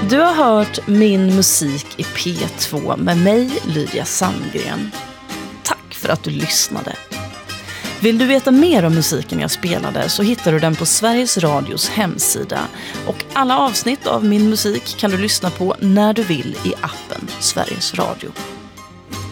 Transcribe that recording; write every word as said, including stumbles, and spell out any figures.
Du har hört Min musik i P två med mig, Lydia Sandgren. Tack för att du lyssnade. Vill du veta mer om musiken jag spelade så hittar du den på Sveriges Radios hemsida. Och alla avsnitt av Min musik kan du lyssna på när du vill i appen Sveriges Radio.